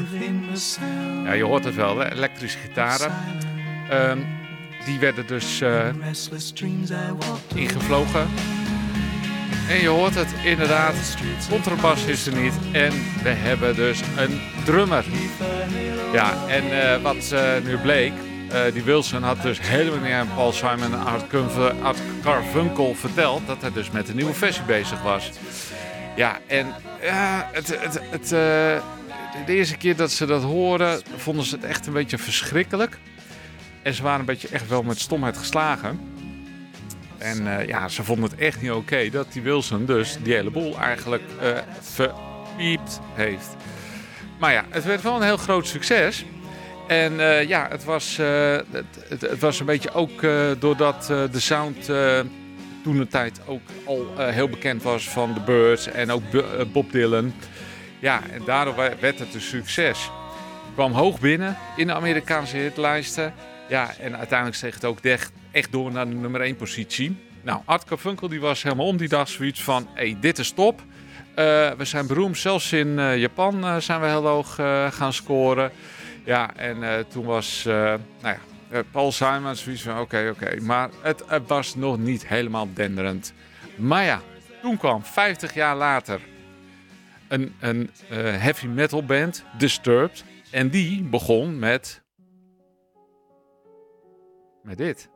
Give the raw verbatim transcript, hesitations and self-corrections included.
Ja, je hoort het wel, hè? Elektrische gitaren. Um, die werden dus uh, ingevlogen. En je hoort het inderdaad, contrabas is er niet. En we hebben dus een drummer. Ja, en uh, wat uh, nu bleek, uh, die Wilson had dus helemaal niet aan Paul Simon en Art, Art Carfunkel verteld dat hij dus met een nieuwe versie bezig was. Ja, en uh, het, het, het, uh, de eerste keer dat ze dat hoorden, vonden ze het echt een beetje verschrikkelijk. En ze waren een beetje echt wel met stomheid geslagen. En uh, ja, ze vonden het echt niet oké okay dat die Wilson dus die hele boel eigenlijk uh, verpiept heeft. Maar ja, het werd wel een heel groot succes. En uh, ja, het was, uh, het, het, het was een beetje ook uh, doordat uh, de sound uh, toen de tijd ook al uh, heel bekend was van The Byrds en ook B- uh, Bob Dylan. Ja, en daardoor werd het een succes. Het kwam hoog binnen in de Amerikaanse hitlijsten. Ja, en uiteindelijk steeg het ook echt, echt door naar de nummer één positie. Nou, Art Carfunkel die was helemaal om die dag zoiets van, hé, hey, dit is top. Uh, we zijn beroemd, zelfs in uh, Japan uh, zijn we heel hoog uh, gaan scoren. Ja, en uh, toen was uh, nou ja, uh, Paul Simon zoiets van, oké, okay, oké. Okay. Maar het uh, was nog niet helemaal denderend. Maar ja, toen kwam vijftig jaar later een, een uh, heavy metal band, Disturbed. En die begon met... met dit.